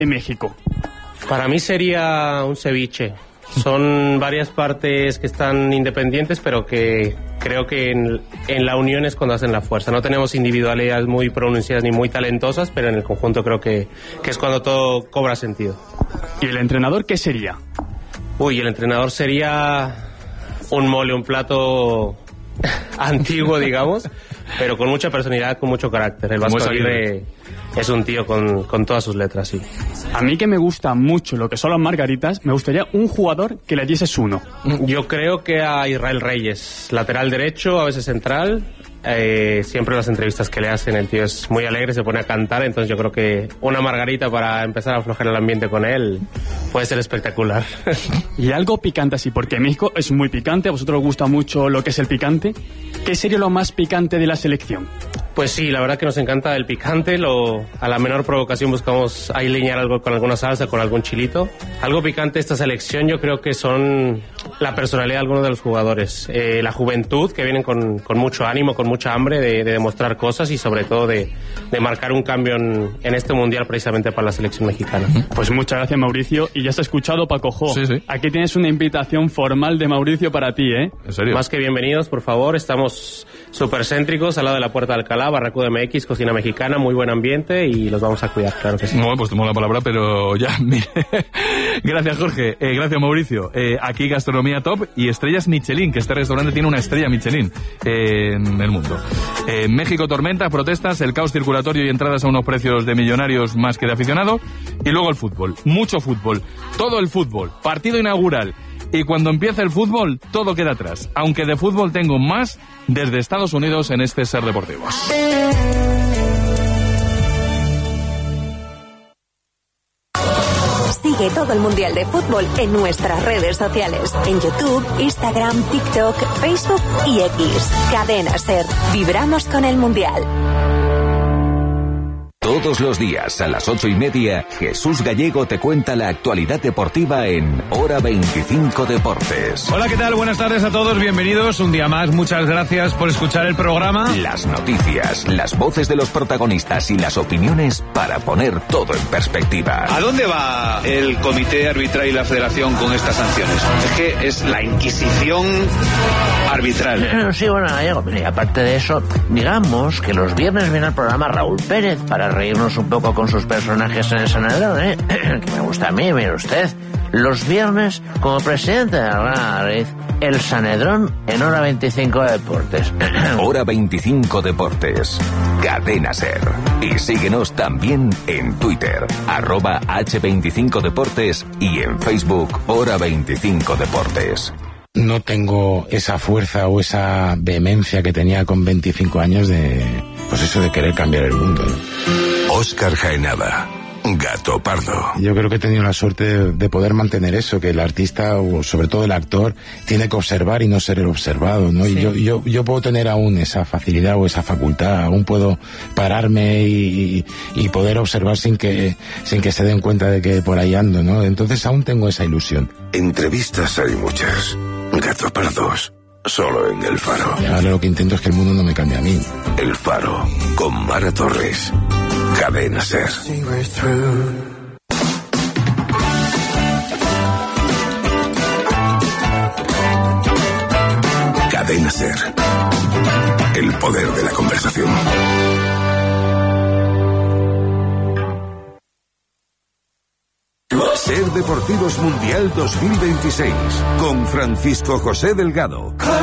de México? Para mí sería un ceviche. Son varias partes que están independientes, pero que creo que en la unión es cuando hacen la fuerza. No tenemos individualidades muy pronunciadas ni muy talentosas, pero en el conjunto creo que es cuando todo cobra sentido. ¿Y el entrenador qué sería? El entrenador sería un mole, un plato antiguo, digamos, pero con mucha personalidad, con mucho carácter. El Vasco Aguirre es un tío con todas sus letras, sí. A mí, que me gusta mucho lo que son las margaritas, me gustaría un jugador que le dieses uno. Yo creo que a Israel Reyes, lateral derecho, a veces central. Siempre las entrevistas que le hacen, el tío es muy alegre, se pone a cantar, entonces yo creo que una margarita para empezar a aflojar el ambiente con él puede ser espectacular. Y algo picante así, porque México es muy picante, a vosotros os gusta mucho lo que es el picante. ¿Qué sería lo más picante de la selección? Pues sí, la verdad que nos encanta el picante, a la menor provocación buscamos alinear algo con alguna salsa, con algún chilito. Algo picante de esta selección yo creo que son la personalidad de algunos de los jugadores, la juventud, que vienen con mucho ánimo, con mucha hambre de demostrar cosas y sobre todo de marcar un cambio en este mundial precisamente para la selección mexicana. Pues muchas gracias, Mauricio, y ya has escuchado, Paco Jo. Sí. Aquí tienes una invitación formal de Mauricio para ti, ¿eh? ¿En serio? Más que bienvenidos, por favor, estamos súper céntricos al lado de la Puerta de Alcalá, Barracuda MX, cocina mexicana, muy buen ambiente y los vamos a cuidar, claro que sí. No, pues tomo la palabra, pero ya, mire. Gracias, Jorge. Gracias, Mauricio. Aquí gastronomía top y estrellas Michelin, que este restaurante tiene una estrella Michelin en el mundo. México, tormentas, protestas, el caos circulatorio y entradas a unos precios de millonarios más que de aficionado. Y luego el fútbol, mucho fútbol, todo el fútbol, partido inaugural. Y cuando empieza el fútbol, todo queda atrás. Aunque de fútbol tengo más desde Estados Unidos en este Ser Deportivos. Sigue todo el Mundial de Fútbol en nuestras redes sociales. En YouTube, Instagram, TikTok, Facebook y X. Cadena Ser. Vibramos con el Mundial. Todos los días a las 8:30, Jesús Gallego te cuenta la actualidad deportiva en Hora 25 Deportes. Hola, ¿qué tal? Buenas tardes a todos, bienvenidos un día más. Muchas gracias por escuchar el programa. Las noticias, las voces de los protagonistas y las opiniones para poner todo en perspectiva. ¿A dónde va el comité arbitral y la federación con estas sanciones? Es que es la Inquisición arbitral. Sí, bueno, Gallego, y aparte de eso, digamos que los viernes viene al programa Raúl Pérez para reírnos un poco con sus personajes en el Sanedrón, que me gusta a mí, mire usted. Los viernes, como presidente de la Madrid, el Sanedrón en Hora 25 Deportes. Hora 25 Deportes. Cadena Ser. Y síguenos también en Twitter, @H25Deportes y en Facebook, Hora 25 Deportes. No tengo esa fuerza o esa vehemencia que tenía con 25 años de querer cambiar el mundo. Óscar Jaenada, Gato Pardo. Yo creo que he tenido la suerte de poder mantener eso, que el artista o sobre todo el actor tiene que observar y no ser el observado, ¿no? Sí. Y yo puedo tener aún esa facilidad o esa facultad, aún puedo pararme y poder observar sin que se den cuenta de que por ahí ando, ¿no? Entonces aún tengo esa ilusión. Entrevistas hay muchas. Gato Pardos, solo en El Faro. Y ahora lo que intento es que el mundo no me cambie a mí. El Faro, con Mara Torres. Cadena Ser. Cadena Ser. El poder de la conversación. Ser Deportivos Mundial 2026 con Francisco José Delgado.